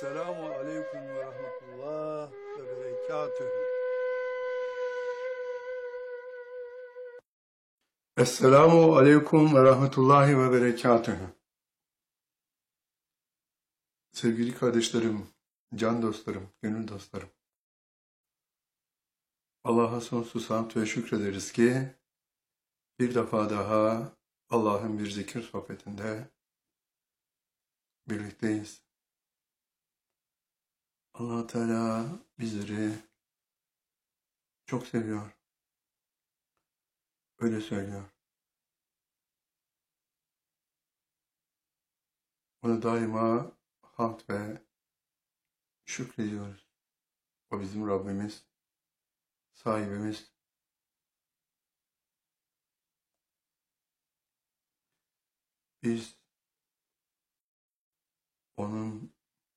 Selamun Aleyküm ve Rahmetullah ve Berekatühü. Esselamu Aleyküm ve Rahmetullahi ve Berekatühü. Sevgili kardeşlerim, can dostlarım, gönül dostlarım. Allah'a sonsuz hamd ve şükrederiz ki bir defa daha Allah'ın bir zikir sohbetinde birlikteyiz. Allah Teala bizleri çok seviyor. Öyle söylüyor. Ona daima hamd ve şükrediyoruz. O bizim Rabbimiz, sahibimiz. Biz onun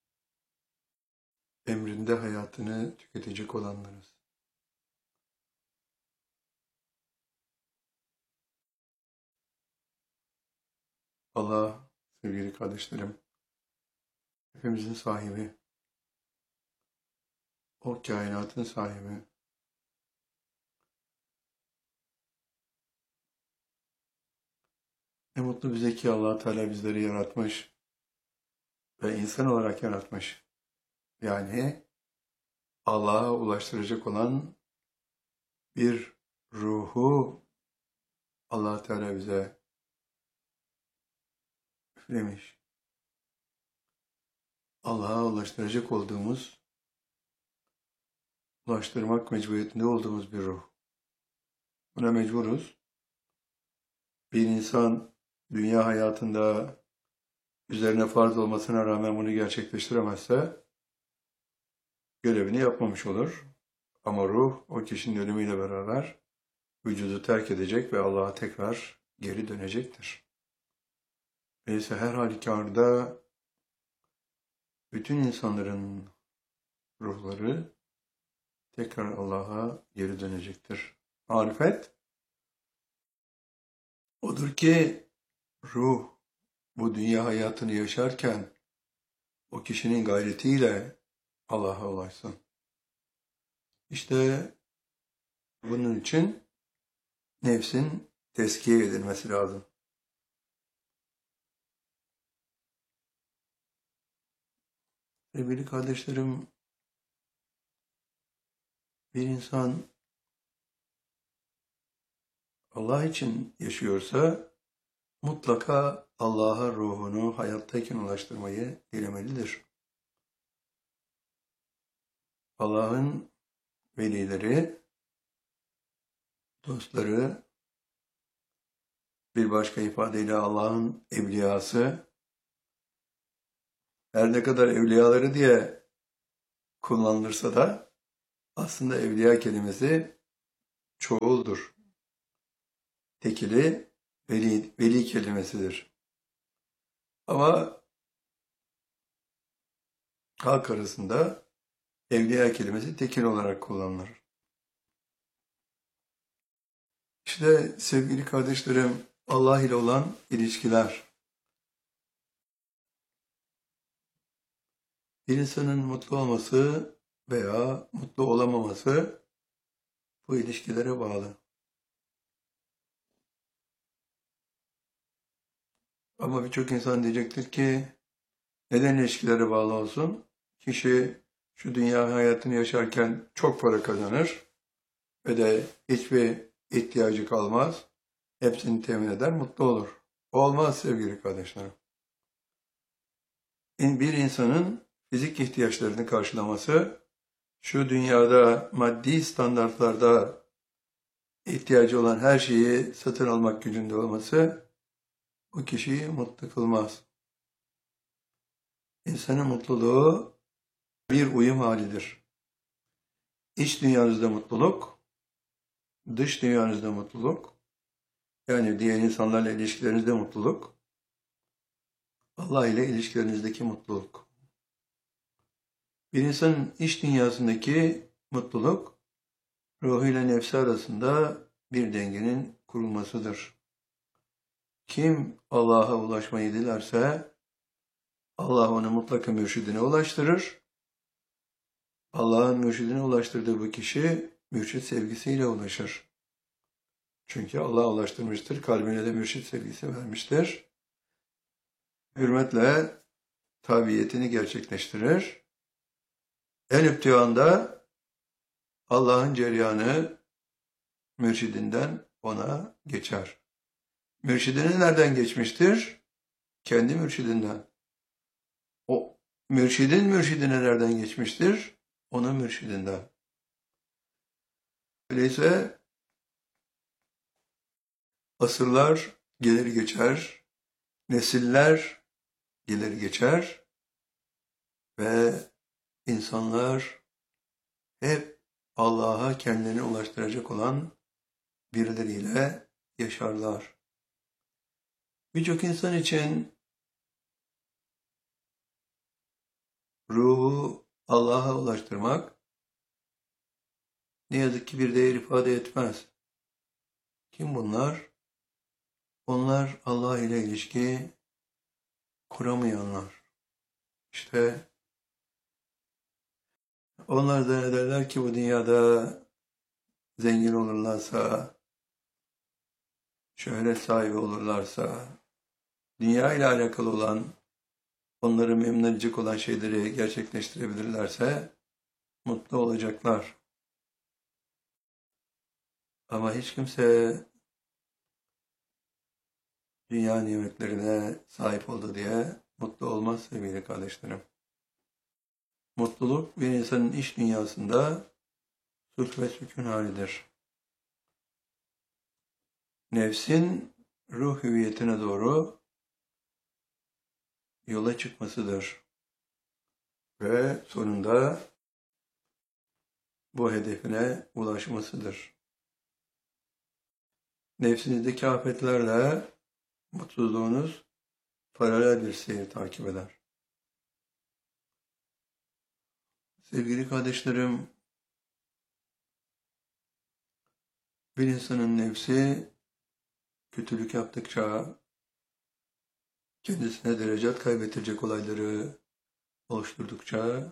emrinde hayatını tüketecek olanlarız. Allah, sevgili kardeşlerim, hepimizin sahibi, o kainatın sahibi. Ne mutlu bize ki Allah Teala bizleri yaratmış ve insan olarak yaratmış. Yani Allah'a ulaştıracak olan bir ruhu Allah Teala bize üflemiş. Allah'a ulaştıracak olduğumuz, ulaştırmak mecburiyetinde olduğumuz bir ruh. Buna mecburuz. Bir insan dünya hayatında üzerine farz olmasına rağmen bunu gerçekleştiremezse görevini yapmamış olur. Ama ruh o kişinin ölümüyle beraber vücudu terk edecek ve Allah'a tekrar geri dönecektir. Öyleyse her halükarda bütün insanların ruhları tekrar Allah'a geri dönecektir. Marifet odur ki ruh bu dünya hayatını yaşarken o kişinin gayretiyle Allah'a ulaşsın. İşte bunun için nefsin tezkiye edilmesi lazım. Sevgili kardeşlerim, bir insan Allah için yaşıyorsa mutlaka Allah'a ruhunu hayattayken ulaştırmayı dilemelidir. Allah'ın velileri, dostları, bir başka ifadeyle Allah'ın evliyası, her ne kadar evliyaları diye kullanılırsa da aslında evliya kelimesi çoğuldur. Tekili veli kelimesidir. Ama halk arasında evliya kelimesi tekil olarak kullanılır. İşte sevgili kardeşlerim, Allah ile olan ilişkiler. Bir insanın mutlu olması veya mutlu olamaması bu ilişkilere bağlı. Ama birçok insan diyecektir ki neden ilişkilere bağlı olsun? Kişi şu dünya hayatını yaşarken çok para kazanır ve de hiçbir ihtiyacı kalmaz. Hepsini temin eder, mutlu olur. Olmaz sevgili kardeşlerim. Bir insanın fizik ihtiyaçlarını karşılaması, şu dünyada maddi standartlarda ihtiyacı olan her şeyi satın almak gücünde olması bu kişiyi mutlu kılmaz. İnsanın mutluluğu bir uyum halidir. İç dünyanızda mutluluk, dış dünyanızda mutluluk, yani diğer insanlarla ilişkilerinizde mutluluk, Allah ile ilişkilerinizdeki mutluluk. Bir insanın iç dünyasındaki mutluluk, ruhuyla nefsi arasında bir dengenin kurulmasıdır. Kim Allah'a ulaşmayı dilerse, Allah onu mutlaka mürşidine ulaştırır. Allah'ın mürşidine ulaştırdığı bu kişi mürşid sevgisiyle ulaşır. Çünkü Allah ulaştırmıştır, kalbine de mürşid sevgisi vermiştir. Hürmetle tabiyetini gerçekleştirir. En iptihanda Allah'ın cereyanı mürşidinden ona geçer. Mürşidine nereden geçmiştir? Kendi mürşidinden. O mürşidin mürşidine nereden geçmiştir? Onun mürşidinden. Öyleyse asırlar gelir geçer, nesiller gelir geçer ve insanlar hep Allah'a kendilerini ulaştıracak olan birileriyle yaşarlar. Birçok insan için ruhu Allah'a ulaştırmak ne yazık ki bir değer ifade etmez. Kim bunlar? Onlar Allah ile ilişki kuramayanlar. İşte onlar da derler ki bu dünyada zengin olurlarsa, şöhret sahibi olurlarsa, dünya ile alakalı olan, onları memnun edecek olan şeyleri gerçekleştirebilirlerse mutlu olacaklar. Ama hiç kimse dünya nimetlerine sahip oldu diye mutlu olmaz sevgili kardeşlerim. Mutluluk bir insanın iç dünyasında sulh ve sükun halidir. Nefsin ruh hüviyetine doğru yola çıkmasıdır. Ve sonunda bu hedefine ulaşmasıdır. Nefsinizdeki afetlerle mutluluğunuz paralel bir seyir takip eder. Sevgili kardeşlerim, bir insanın nefsi kötülük yaptıkça kendisine derecat kaybettirecek olayları oluşturdukça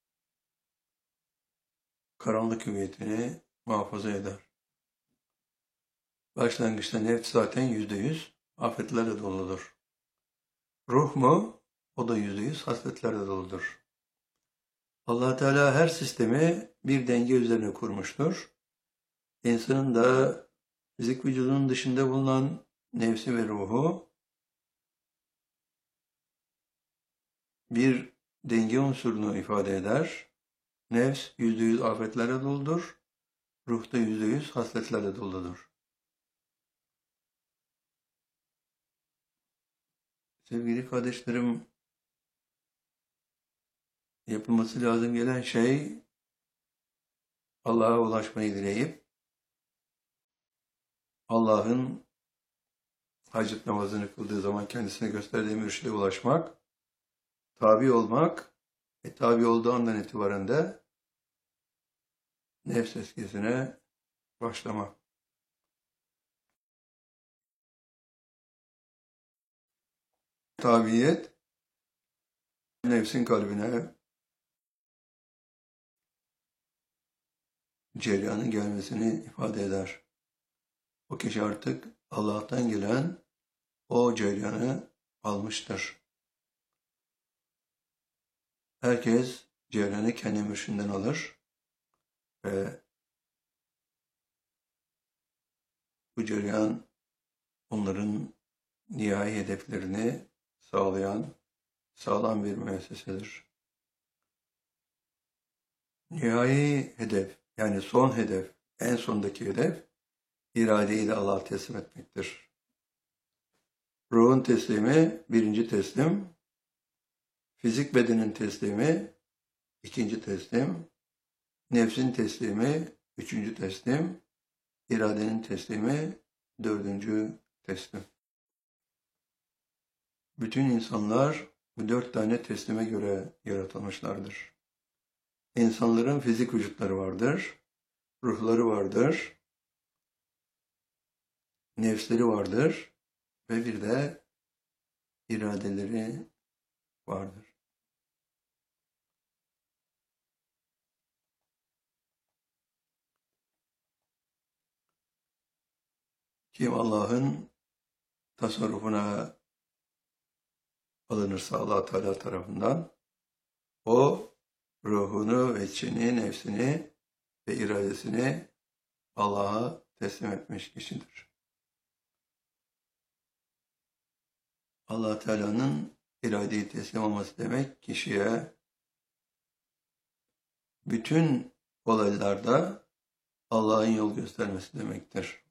karanlık hüviyetini muhafaza eder. Başlangıçta nefs zaten %100 afetlerle doludur. Ruh mu? O da %100 hasletlerle doludur. Allah Teala her sistemi bir denge üzerine kurmuştur. İnsanın da fizik vücudunun dışında bulunan nefsi ve ruhu bir denge unsurunu ifade eder. Nefs %100 afetlerle doludur. Ruh da %100 hasletlerle doludur. Sevgili kardeşlerim, yapılması lazım gelen şey Allah'a ulaşmayı dileyip Allah'ın hacet namazını kıldığı zaman kendisine gösterdiği mürşide ulaşmak, tabi olmak ve tabi olduğu andan itibaren de nefs eskisine başlamak. Tabiyet, nefsin kalbine cereyanın gelmesini ifade eder. O kişi artık Allah'tan gelen o cereyanı almıştır. Herkes cereyanı kendi mürşidinden alır ve bu cereyan onların nihai hedeflerini sağlayan sağlam bir müessesedir. Nihai hedef, yani son hedef, en sondaki hedef, iradeyi de Allah'a teslim etmektir. Ruhun teslimi birinci teslim, fizik bedenin teslimi ikinci teslim, nefsin teslimi üçüncü teslim, iradenin teslimi dördüncü teslim. Bütün insanlar bu 4 tane teslime göre yaratılmışlardır. İnsanların fizik vücutları vardır, ruhları vardır, nefsleri vardır ve bir de iradeleri vardır. Kim Allah'ın tasarrufuna alınırsa Allah Teala tarafından, o ruhunu ve içini, nefsini ve iradesini Allah'a teslim etmiş kişidir. Allah Teala'nın iradeyi teslim olması demek, kişiye bütün olaylarda Allah'ın yol göstermesi demektir.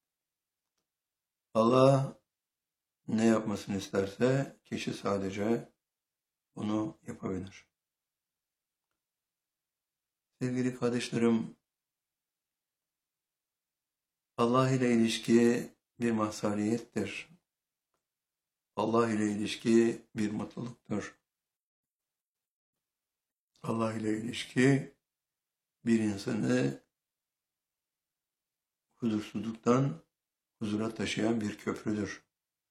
Allah ne yapmasını isterse kişi sadece onu yapabilir. Sevgili kardeşlerim, Allah ile ilişki bir mazhariyettir. Allah ile ilişki bir mutluluktur. Allah ile ilişki bir insanı huzursuzluktan huzura taşıyan bir köprüdür.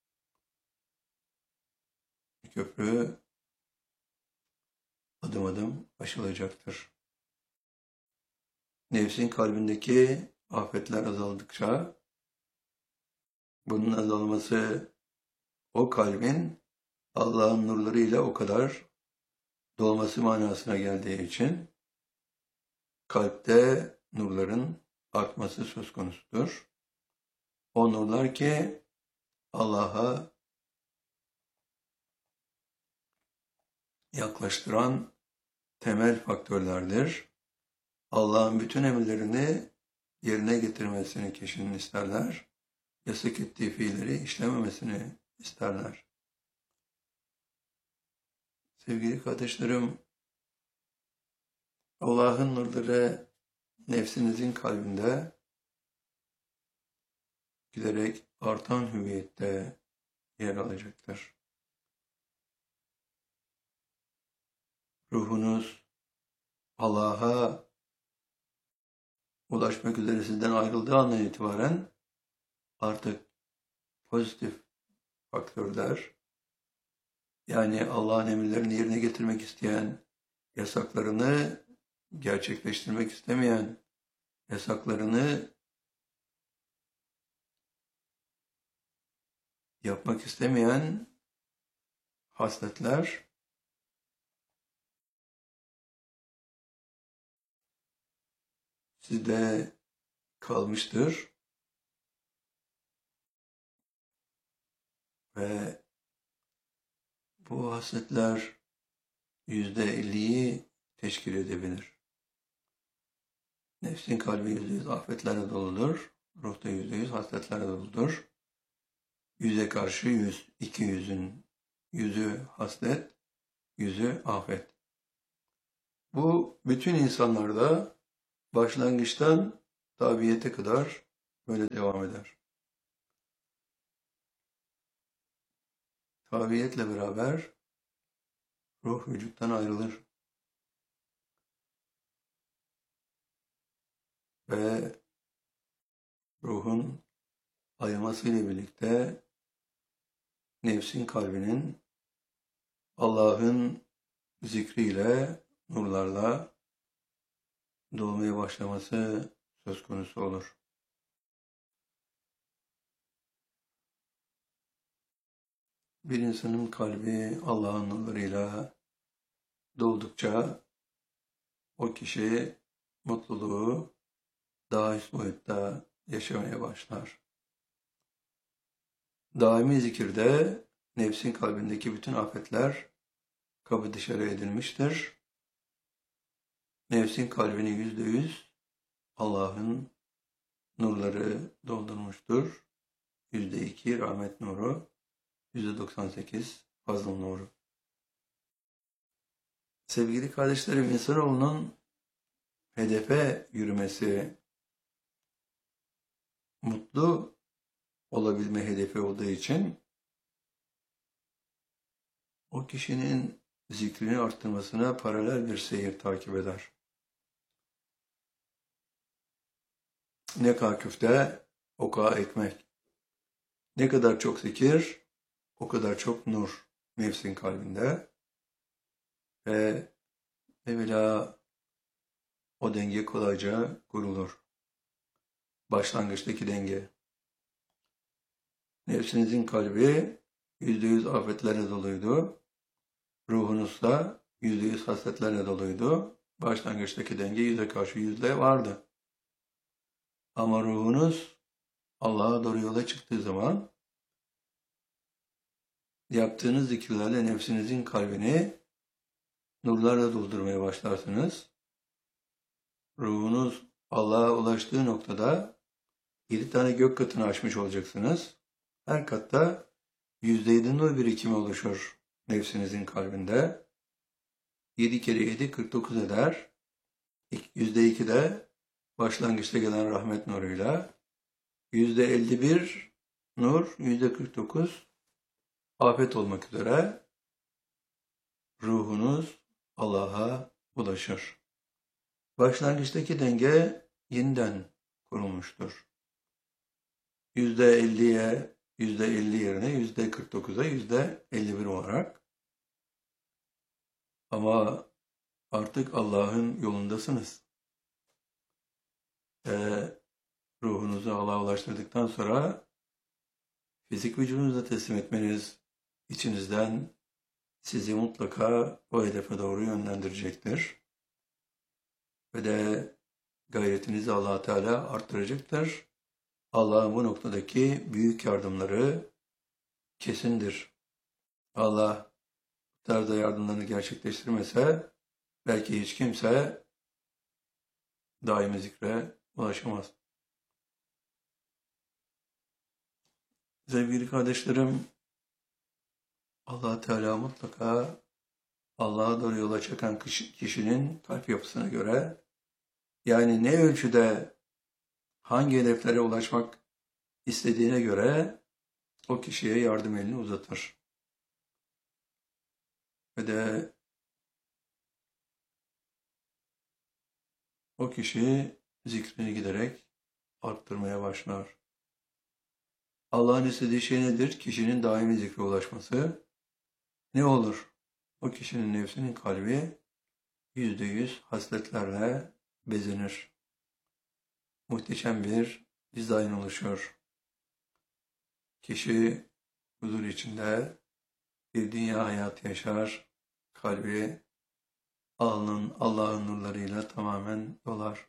Köprü adım adım aşılacaktır. Nefsin kalbindeki afetler azaldıkça, bunun azalması o kalbin Allah'ın nurlarıyla o kadar dolması manasına geldiği için kalpte nurların artması söz konusudur. O nurlar ki Allah'a yaklaştıran temel faktörlerdir. Allah'ın bütün emirlerini yerine getirmesini kişinin isterler. Yasak ettiği fiilleri işlememesini isterler. Sevgili kardeşlerim, Allah'ın nurları nefsinizin kalbinde giderek artan hüviyette yer alacaktır. Ruhunuz Allah'a ulaşmak üzere sizden ayrıldığı andan itibaren artık pozitif faktörler, yani Allah'ın emirlerini yerine getirmek isteyen, yasaklarını gerçekleştirmek istemeyen, yasaklarını yapmak istemeyen hasletler sizde kalmıştır ve bu hasletler %50'yi teşkil edebilir. Nefsin kalbi %100 afetlerle doludur. Ruhta %100 hasletlerle doludur. 100'e karşı 100, 200'ün 100'ü haslet, 100'ü afet. Bu bütün insanlarda başlangıçtan tabiyete kadar böyle devam eder. Tabiyetle beraber ruh vücuttan ayrılır. Ve ruhun ayrılmasıyla birlikte nefsin kalbinin Allah'ın zikriyle, nurlarla dolmaya başlaması söz konusu olur. Bir insanın kalbi Allah'ın nurlarıyla doldukça o kişi mutluluğu daha üst boyutta yaşamaya başlar. Daimi zikirde nefsin kalbindeki bütün afetler kapı dışarı edilmiştir. Nefsin kalbini %100 Allah'ın nurları doldurmuştur. %2 rahmet nuru, %98 fazıl nuru. Sevgili kardeşlerim, insanoğlunun hedefe yürümesi, mutlu olabilme hedefi olduğu için o kişinin zikrini arttırmasına paralel bir seyir takip eder. Ne kadar küfte, o kadar ekmek. Ne kadar çok zikir, o kadar çok nur nefsin kalbinde. ve evvela o denge kolayca kurulur. Başlangıçtaki denge. Nefsinizin kalbi %100 afetlerle doluydu. Ruhunuz da %100 hasletlerle doluydu. Başlangıçtaki denge 100'e karşı 100'le vardı. Ama ruhunuz Allah'a doğru yola çıktığı zaman yaptığınız zikirlerle nefsinizin kalbini nurlarla doldurmaya başlarsınız. Ruhunuz Allah'a ulaştığı noktada 7 tane gök katını aşmış olacaksınız. Her katta %7 nur birikimi oluşur nefsinizin kalbinde. 7 kere 7 49 eder. %2 de başlangıçta gelen rahmet nuruyla. %51 nur, %49 afet olmak üzere ruhunuz Allah'a ulaşır. Başlangıçtaki denge yeniden kurulmuştur. %50'ye, %50 yerine %49'a, %51 olarak. Ama artık Allah'ın yolundasınız. Ruhunuzu Allah'a ulaştırdıktan sonra fizik vücudunuza teslim etmeniz içinizden sizi mutlaka o hedefe doğru yönlendirecektir. Ve de gayretinizi Allah Teala arttıracaktır. Allah'ın bu noktadaki büyük yardımları kesindir. Allah bu tarzda yardımlarını gerçekleştirmese belki hiç kimse daimi zikre ulaşamaz. Sevgili kardeşlerim, Allah Teala mutlaka Allah'a doğru yola çıkan kişinin kalp yapısına göre, yani ne ölçüde hangi hedeflere ulaşmak istediğine göre o kişiye yardım elini uzatır. Ve de o kişi zikrini giderek arttırmaya başlar. Allah'ın istediği şey nedir? Kişinin daimi zikre ulaşması. Ne olur? O kişinin nefsinin kalbi %100 hasletlerle bezenir. Muhteşem bir dizayn oluşur. Kişi huzur içinde bir dünya hayatı yaşar. Kalbi Allah'ın nurlarıyla tamamen dolar.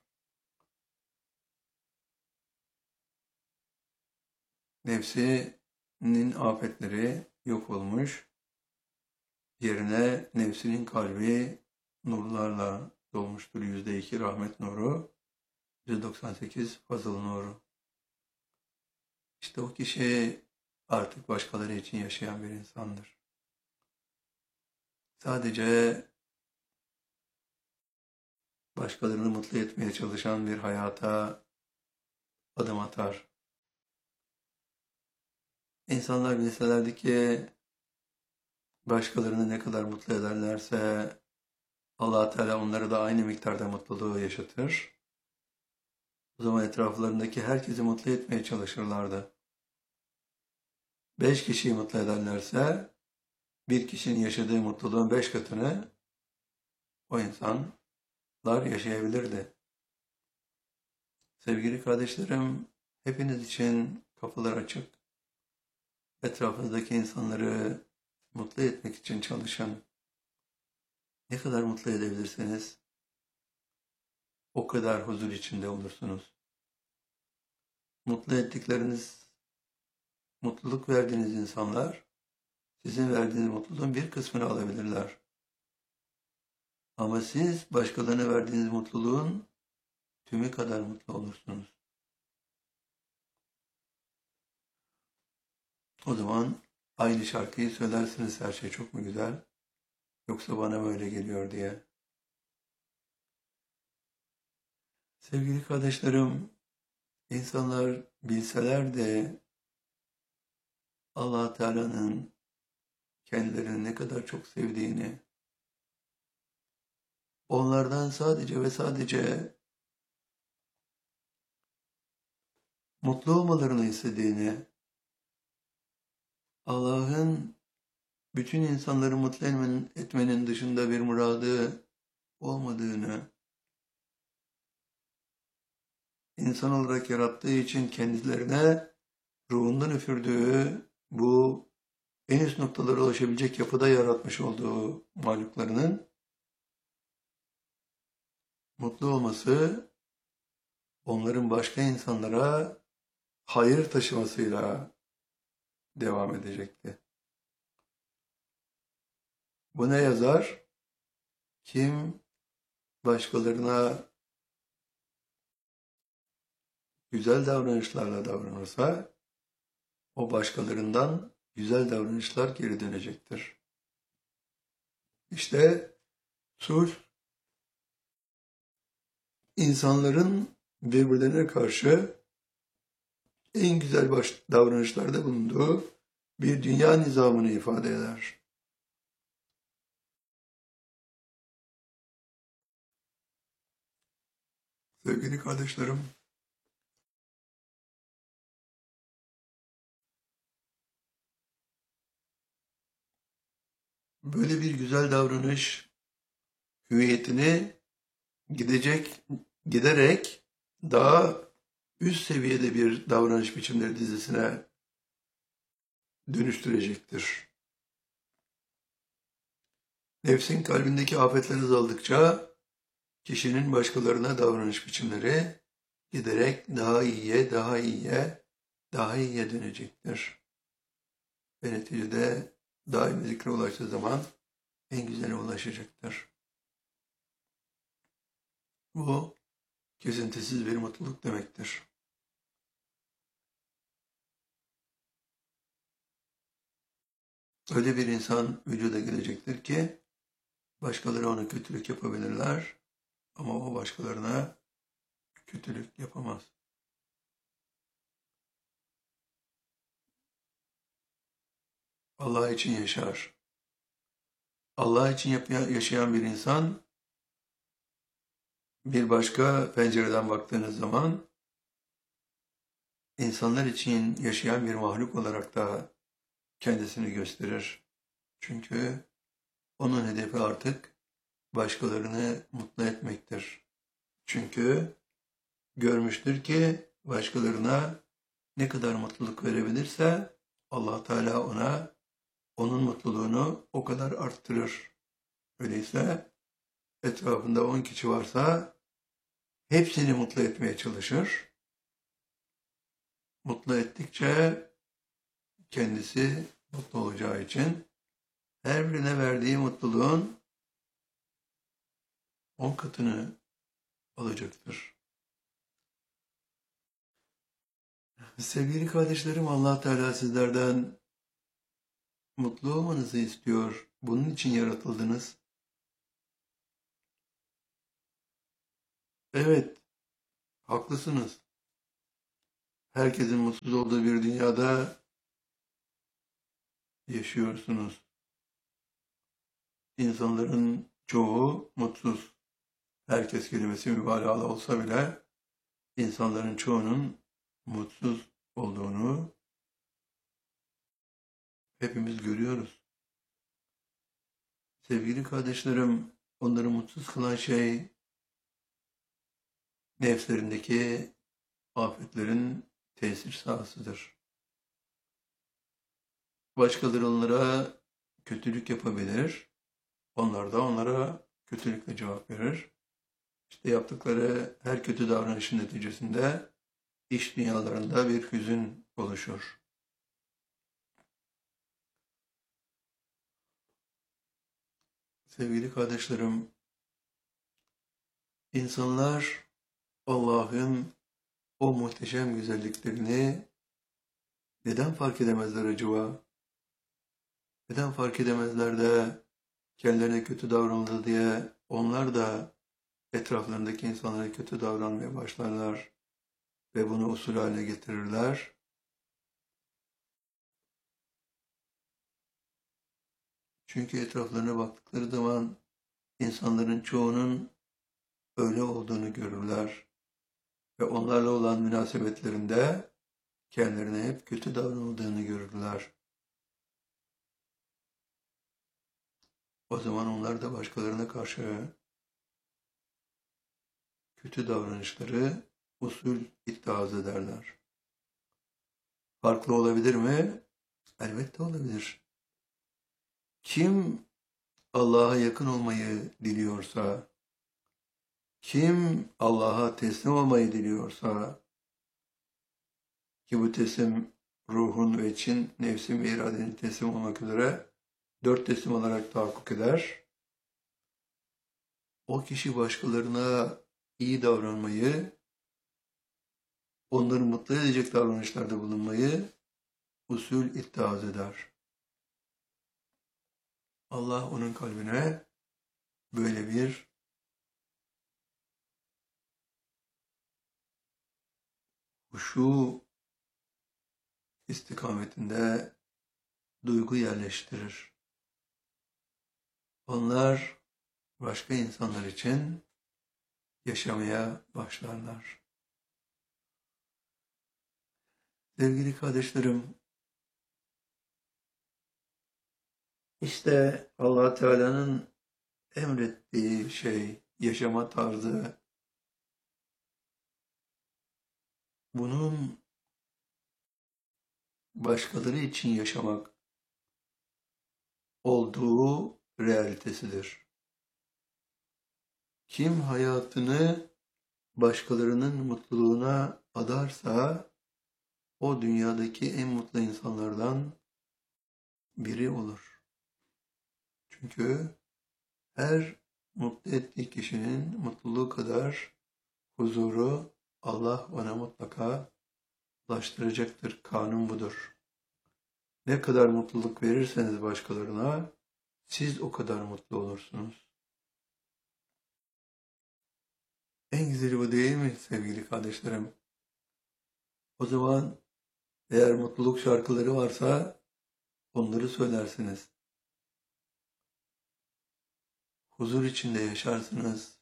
Nefsinin afetleri yok olmuş. Yerine nefsinin kalbi nurlarla dolmuştur. %2 rahmet nuru, %98 fazıl nuru. İşte o kişi artık başkaları için yaşayan bir insandır. Sadece başkalarını mutlu etmeye çalışan bir hayata adım atar. İnsanlar bilselerdi ki başkalarını ne kadar mutlu ederlerse Allah Teala onlara da aynı miktarda mutluluğu yaşatır. O zaman etraflarındaki herkesi mutlu etmeye çalışırlardı. 5 kişiyi mutlu ederlerse bir kişinin yaşadığı mutluluğun 5 katını o insanlar yaşayabilirdi. Sevgili kardeşlerim, hepiniz için kapılar açık. Etrafınızdaki insanları mutlu etmek için çalışın. Ne kadar mutlu edebilirseniz o kadar huzur içinde olursunuz. Mutlu ettikleriniz, mutluluk verdiğiniz insanlar sizin verdiğiniz mutluluğun bir kısmını alabilirler. Ama siz başkalarına verdiğiniz mutluluğun tümü kadar mutlu olursunuz. O zaman aynı şarkıyı söylersiniz, her şey çok mu güzel, yoksa bana mı öyle geliyor diye. Sevgili kardeşlerim, insanlar bilseler de Allah Teala'nın kendilerini ne kadar çok sevdiğini, onlardan sadece ve sadece mutlu olmalarını istediğini, Allah'ın bütün insanları mutlu etmenin dışında bir muradı olmadığını, insan olarak yarattığı için kendilerine ruhundan üfürdüğü bu en üst noktalara ulaşabilecek yapıda yaratmış olduğu mahluklarının mutlu olması, onların başka insanlara hayır taşımasıyla devam edecekti. Bu ne yazar? Kim başkalarına güzel davranışlarla davranırsa, o başkalarından güzel davranışlar geri dönecektir. İşte sulh, insanların birbirlerine karşı en güzel davranışlarda bulunduğu bir dünya nizamını ifade eder. Sevgili kardeşlerim, böyle bir güzel davranış hüviyetini giderek daha üst seviyede bir davranış biçimleri dizisine dönüştürecektir. Nefsin kalbindeki afetler azaldıkça kişinin başkalarına davranış biçimleri giderek daha iyiye, daha iyiye, daha iyiye dönecektir. Ve neticede daimi zikre ulaştığı zaman en güzele ulaşacaktır. Bu kesintisiz bir mutluluk demektir. Öyle bir insan vücuda gelecektir ki başkaları ona kötülük yapabilirler ama o başkalarına kötülük yapamaz. Allah için yaşar. Allah için yaşayan bir insan bir başka pencereden baktığınız zaman insanlar için yaşayan bir mahluk olarak da kendisini gösterir. Çünkü onun hedefi artık başkalarını mutlu etmektir. Çünkü görmüştür ki başkalarına ne kadar mutluluk verebilirse Allah Teala ona onun mutluluğunu o kadar arttırır. Öyleyse etrafında 10 kişi varsa hepsini mutlu etmeye çalışır. Mutlu ettikçe kendisi mutlu olacağı için her birine verdiği mutluluğun 10 katını alacaktır. Sevgili kardeşlerim, Allah Teala sizlerden mutlu olmanızı istiyor. Bunun için yaratıldınız. Evet, haklısınız. Herkesin mutsuz olduğu bir dünyada yaşıyorsunuz. İnsanların çoğu mutsuz. Herkes kelimesi mübalağalı olsa bile insanların çoğunun mutsuz olduğunu hepimiz görüyoruz. Sevgili kardeşlerim, onları mutsuz kılan şey nefslerindeki afetlerin tesir sahasıdır. Başkaları onlara kötülük yapabilir, onlar da onlara kötülükle cevap verir. İşte yaptıkları her kötü davranışın neticesinde iç dünyalarında bir hüzün oluşur. Sevgili kardeşlerim, insanlar Allah'ın o muhteşem güzelliklerini neden fark edemezler acaba? Neden fark edemezler de kendilerine kötü davranıldı diye onlar da etraflarındaki insanlara kötü davranmaya başlarlar ve bunu usul haline getirirler. Çünkü etraflarına baktıkları zaman insanların çoğunun öyle olduğunu görürler ve onlarla olan münasebetlerinde kendilerine hep kötü davranıldığını görürler. O zaman onlar da başkalarına karşı kötü davranışları usul ittihaz ederler. Farklı olabilir mi? Elbette olabilir. Kim Allah'a yakın olmayı diliyorsa, kim Allah'a teslim olmayı diliyorsa, ki bu teslim ruhun ve için, nefsin ve iradenin teslim olmak üzere 4 teslim olarak tahakkuk eder. O kişi başkalarına iyi davranmayı, onları mutlu edecek davranışlarda bulunmayı usul ittihaz eder. Allah onun kalbine böyle bir huşu istikametinde duygu yerleştirir. Onlar başka insanlar için yaşamaya başlarlar. Sevgili kardeşlerim, işte Allah Teala'nın emrettiği şey, yaşama tarzı, bunun başkaları için yaşamak olduğu realitesidir. Kim hayatını başkalarının mutluluğuna adarsa, o dünyadaki en mutlu insanlardan biri olur. Çünkü her mutlu ettiği kişinin mutluluğu kadar huzuru Allah ona mutlaka ulaştıracaktır. Kanun budur. Ne kadar mutluluk verirseniz başkalarına, siz o kadar mutlu olursunuz. En güzeli bu değil mi sevgili kardeşlerim? O zaman eğer mutluluk şarkıları varsa onları söylersiniz. Huzur içinde yaşarsınız.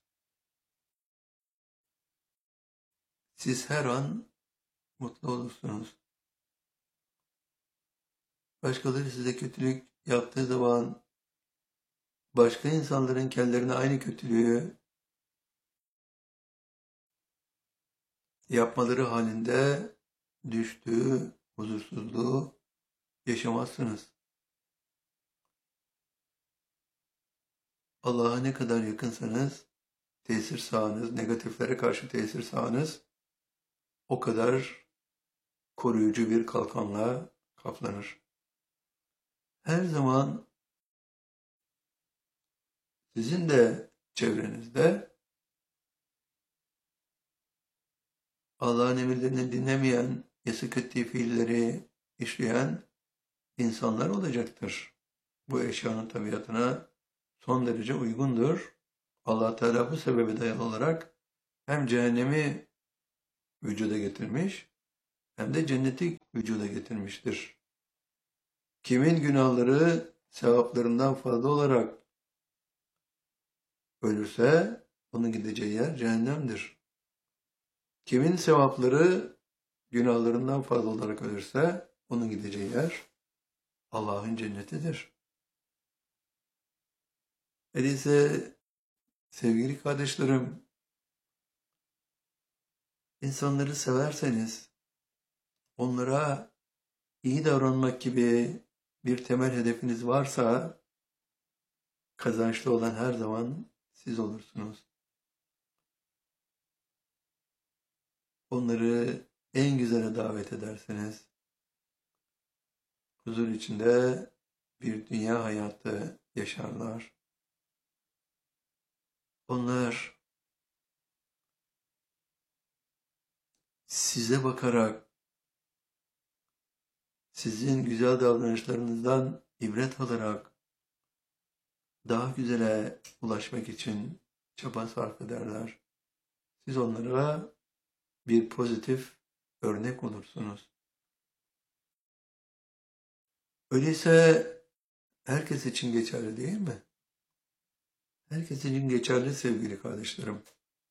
Siz her an mutlu olursunuz. Başkaları size kötülük yaptığı zaman başka insanların kendilerine aynı kötülüğü yapmaları halinde düştüğü huzursuzluğu yaşamazsınız. Allah'a ne kadar yakınsanız, tesir sahanız, negatiflere karşı tesir sahanız o kadar koruyucu bir kalkanla kaplanır. Her zaman sizin de çevrenizde Allah'ın emirlerini dinlemeyen, yasak ettiği fiilleri işleyen insanlar olacaktır. Bu eşyanın tabiatına son derece uygundur. Allah Teala bu sebebe dayalı olarak hem cehennemi vücuda getirmiş hem de cenneti vücuda getirmiştir. Kimin günahları sevaplarından fazla olarak ölürse onun gideceği yer cehennemdir. Kimin sevapları günahlarından fazla olarak ölürse onun gideceği yer Allah'ın cennetidir. Öyleyse sevgili kardeşlerim, insanları severseniz onlara iyi davranmak gibi bir temel hedefiniz varsa kazançlı olan her zaman siz olursunuz. Onları en güzele davet ederseniz huzur içinde bir dünya hayatı yaşarlar. Onlar size bakarak sizin güzel davranışlarınızdan ibret alarak daha güzele ulaşmak için çaba sarf ederler. Siz onlara bir pozitif örnek olursunuz. Öyleyse herkes için geçerli değil mi? Herkes için geçerli sevgili kardeşlerim.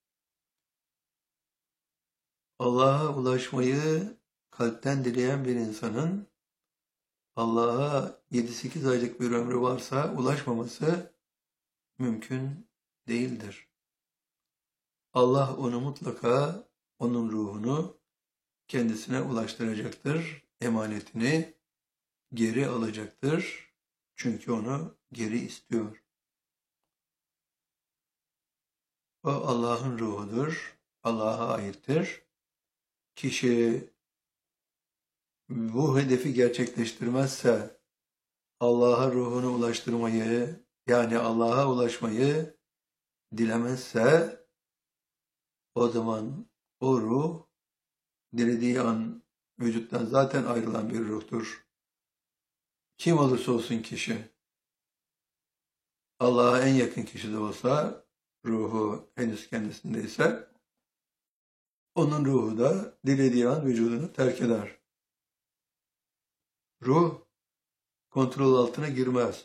Allah'a ulaşmayı kalpten dileyen bir insanın Allah'a 7-8 aylık bir ömrü varsa ulaşmaması mümkün değildir. Allah onu mutlaka, onun ruhunu kendisine ulaştıracaktır. Emanetini geri alacaktır. Çünkü onu geri istiyor. O Allah'ın ruhudur. Allah'a aittir. Kişi bu hedefi gerçekleştirmezse, Allah'a ruhunu ulaştırmayı, yani Allah'a ulaşmayı dilemezse, o zaman o ruh dilediği an vücuttan zaten ayrılan bir ruhtur. Kim olursa olsun kişi, Allah'a en yakın kişi de olsa, ruhu henüz kendisindeyse, onun ruhu da dilediği an vücudunu terk eder. Ruh kontrol altına girmez.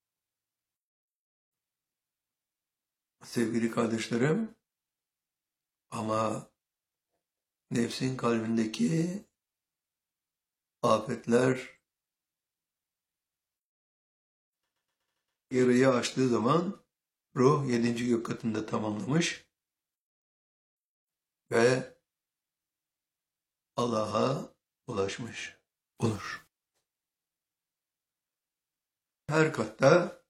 Sevgili kardeşlerim, ama nefsin kalbindeki afetler yarıyı aştığı zaman ruh 7. gök katında tamamlamış ve Allah'a ulaşmış olur. Her katta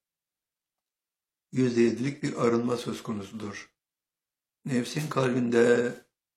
%7'lik bir arınma söz konusudur. Nefsin kalbinde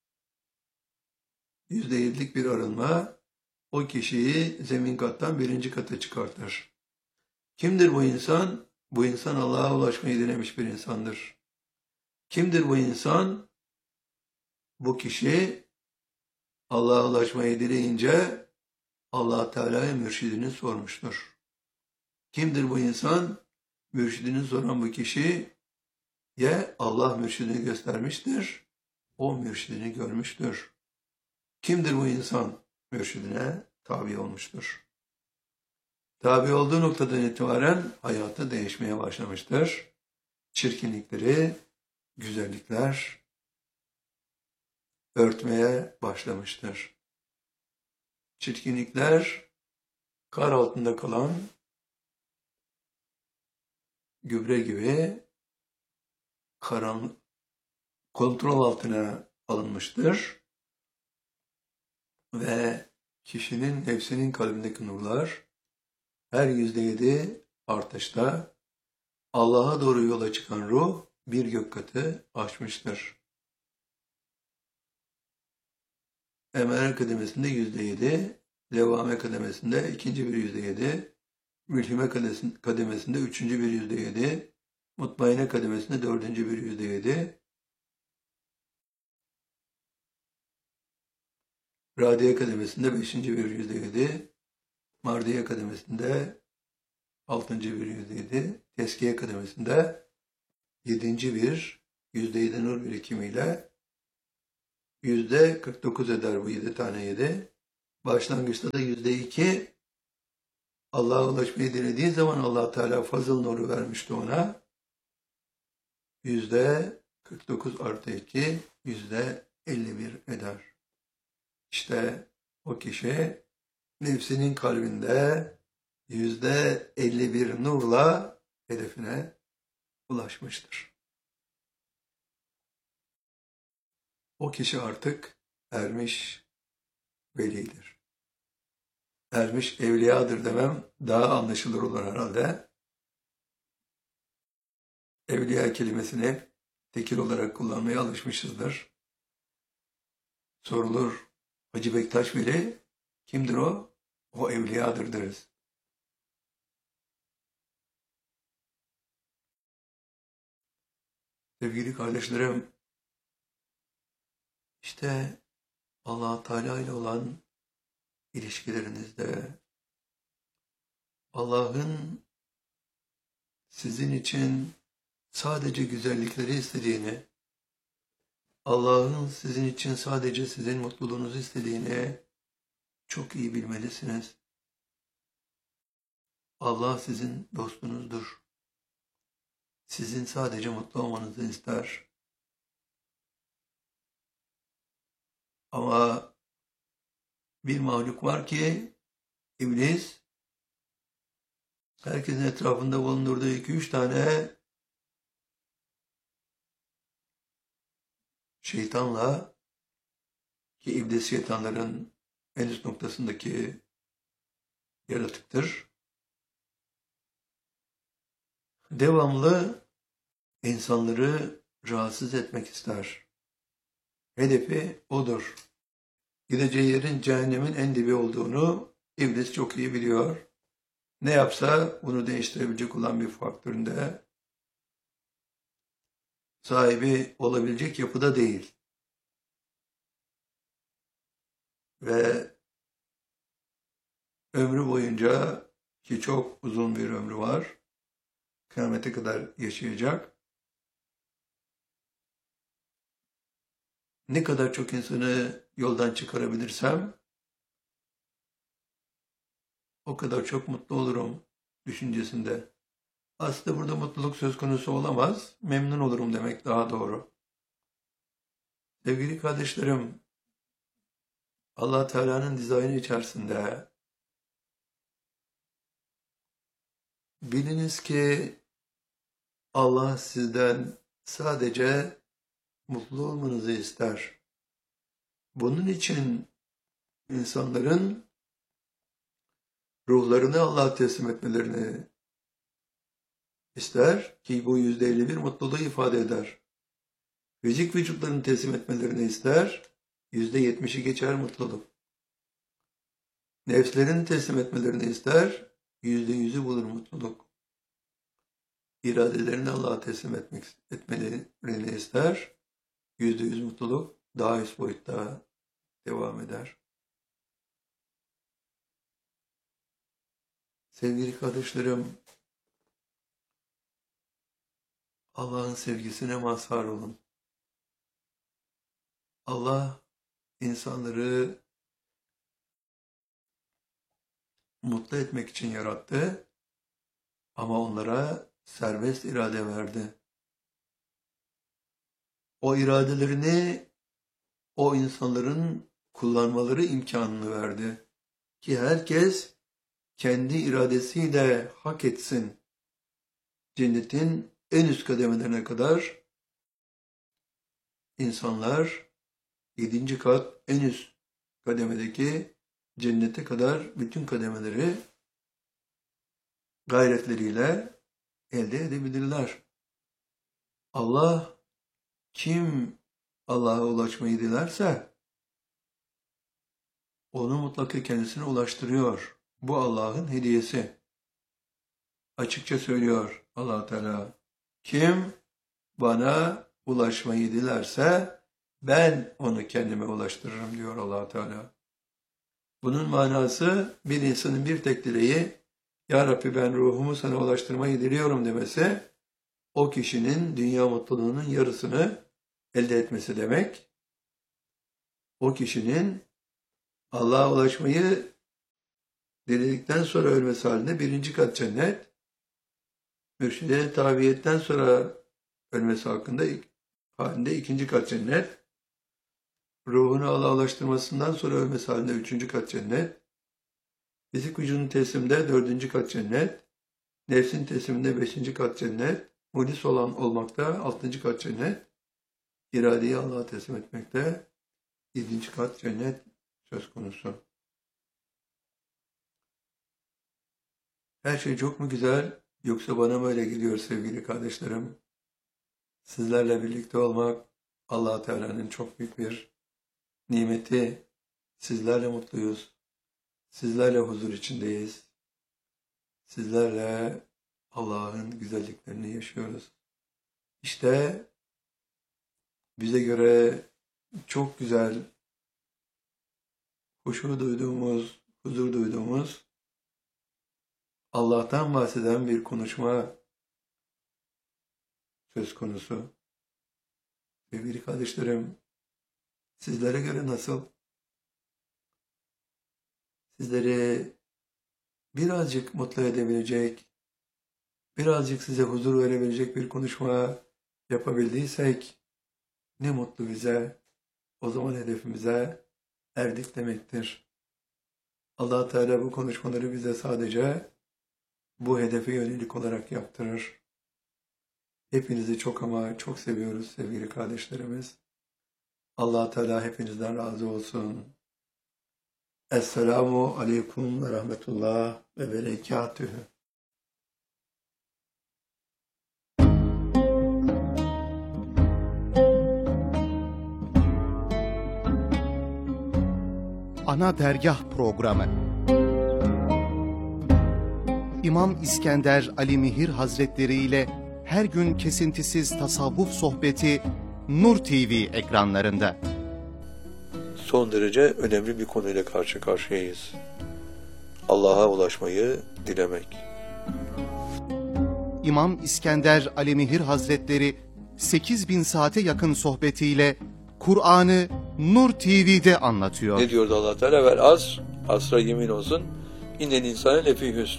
%7'lik bir arınma o kişiyi zemin kattan 1. kata çıkartır. Kimdir bu insan? Bu insan Allah'a ulaşmayı dilemiş bir insandır. Kimdir bu insan? Bu kişi Allah'a ulaşmayı dileyince Allah Teala'ya mürşidini sormuştur. Kimdir bu insan? Mürşidini soran bu kişiye Allah mürşidini göstermiştir. O mürşidini görmüştür. Kimdir bu insan? Mürşidine tabi olmuştur. Tabi olduğu noktadan itibaren hayatı değişmeye başlamıştır. Çirkinlikleri, güzellikler örtmeye başlamıştır. Çirkinlikler kar altında kalan gübre gibi kontrol altına alınmıştır ve kişinin nefsinin kalbindeki nurlar her %7 artışta Allah'a doğru yola çıkan ruh 1 gök katı aşmıştır. Emare kademesinde %7, Levame kademesinde ikinci bir %7, Mülhime kademesinde üçüncü bir %7, Mutmainne kademesinde dördüncü bir %7, Radiye kademesinde beşinci bir %7, Mardiye kademesinde altıncı bir %7, Teskiye kademesinde yedinci bir %7 nur birikimiyle %49 eder bu 7 tane 7. Başlangıçta da %2 Allah'a ulaşmayı dilediği zaman Allah Teala fazıl nuru vermişti ona. %49 artı 2 %51 eder. İşte o kişi nefsinin kalbinde %51 nurla hedefine ulaşmıştır. O kişi artık ermiş velidir. Ermiş evliyadır demem daha anlaşılır olur herhalde. Evliya kelimesini tekil olarak kullanmaya alışmışızdır. Sorulur, Hacı Bektaş Veli kimdir o? O evliyadır deriz. Sevgili kardeşlerim, işte Allah Teala ile olan ilişkilerinizde Allah'ın sizin için sadece güzellikleri istediğini, Allah'ın sizin için sadece sizin mutluluğunuzu istediğini çok iyi bilmelisiniz. Allah sizin dostunuzdur. Sizin sadece mutlu olmanızı ister. Ama bir mahluk var ki iblis herkesin etrafında bulundurduğu 2-3 tane şeytanla, ki iblis şeytanların en üst noktasındaki yaratıktır, devamlı insanları rahatsız etmek ister. Hedefi odur. Gideceği yerin cehennemin en dibi olduğunu iblis çok iyi biliyor. Ne yapsa bunu değiştirebilecek olan bir faktöründe sahibi olabilecek yapıda değil. Ve ömrü boyunca, ki çok uzun bir ömrü var, kıyamete kadar yaşayacak, ne kadar çok insanı yoldan çıkarabilirsem o kadar çok mutlu olurum düşüncesinde. Aslında burada mutluluk söz konusu olamaz, memnun olurum demek daha doğru. Sevgili kardeşlerim, Allah Teala'nın dizaynı içerisinde biliniz ki Allah sizden sadece mutlu olmanızı ister. Bunun için insanların ruhlarını Allah'a teslim etmelerini ister ki bu %51 mutluluğu ifade eder. Fizik vücutlarını teslim etmelerini ister, %70'i geçer mutluluk. Nefslerini teslim etmelerini ister, %100'ü bulur mutluluk. İradelerini Allah'a teslim etmelerini ister, %100 mutluluk daha üst boyutta devam eder. Sevgili kardeşlerim, Allah'ın sevgisine mazhar olun. Allah insanları mutlu etmek için yarattı ama onlara serbest irade verdi. O iradelerini o insanların kullanmaları imkanını verdi ki herkes kendi iradesiyle hak etsin. Cennetin en üst kademelerine kadar insanlar 7. kat en üst kademedeki cennete kadar bütün kademeleri gayretleriyle elde edebilirler. Allah kim Allah'a ulaşmayı dilerse onu mutlaka kendisine ulaştırıyor. Bu Allah'ın hediyesi. Açıkça söylüyor Allah Teala. Kim bana ulaşmayı dilerse ben onu kendime ulaştırırım diyor Allah Teala. Bunun manası bir insanın bir tek dileği, Ya Rabbi ben ruhumu sana ulaştırmayı diliyorum demesi, o kişinin dünya mutluluğunun yarısını elde etmesi demek. O kişinin Allah'a ulaşmayı diledikten sonra ölmesi halinde 1. kat cennet, mürşide tabiyetten sonra ölmesi halinde 2. kat cennet, ruhunu Allah'a ulaştırmasından sonra ölmesi halinde 3. kat cennet, fizik vücudun tesliminde 4. kat cennet, nefsin tesliminde 5. kat cennet, mulis olan olmakta 6. kat cennet, iradeyi Allah'a teslim etmekte 7. kat cennet söz konusu. Her şey çok mu güzel yoksa bana mı öyle geliyor sevgili kardeşlerim? Sizlerle birlikte olmak Allah Teala'nın çok büyük bir nimeti. Sizlerle mutluyuz. Sizlerle huzur içindeyiz. Sizlerle Allah'ın güzelliklerini yaşıyoruz. İşte bize göre çok güzel, huşu duyduğumuz, huzur duyduğumuz, Allah'tan bahseden bir konuşma söz konusu. Sevgili kardeşlerim, sizlere göre nasıl? Sizleri birazcık mutlu edebilecek, birazcık size huzur verebilecek bir konuşma yapabildiysek ne mutlu bize. O zaman hedefimize erdik demektir. Allah Teala bu konuşmaları bize sadece bu hedefe yönelik olarak yaptırır. Hepinizi çok ama çok seviyoruz sevgili kardeşlerimiz. Allah Teala hepinizden razı olsun. Esselamu aleyküm ve rahmetullah ve berekatühü. Ana Dergah Programı İmam İskender Ali Mihir Hazretleri ile her gün kesintisiz tasavvuf sohbeti Nur TV ekranlarında. Son derece önemli bir konuyla karşı karşıyayız. Allah'a ulaşmayı dilemek. İmam İskender Ali Mihir Hazretleri 8000 saate yakın sohbetiyle Kur'an'ı Nur TV'de anlatıyor. Ne diyordu Allah Teala? Vel asr, asra yemin olsun, innel insane lefî hüsn.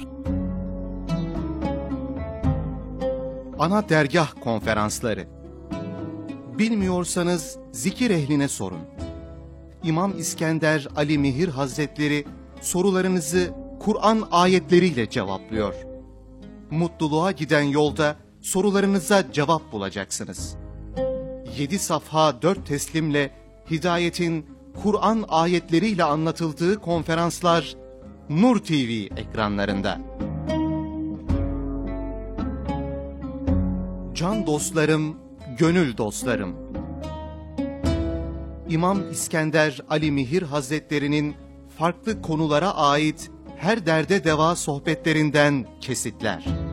Ana Dergah Konferansları. Bilmiyorsanız zikir ehline sorun. İmam İskender Ali Mihir Hazretleri sorularınızı Kur'an ayetleriyle cevaplıyor. Mutluluğa giden yolda sorularınıza cevap bulacaksınız. 7 safha 4 teslimle hidayetin Kur'an ayetleriyle anlatıldığı konferanslar Nur TV ekranlarında. Can dostlarım, gönül dostlarım. İmam İskender Ali Mihir Hazretleri'nin farklı konulara ait her derde deva sohbetlerinden kesitler.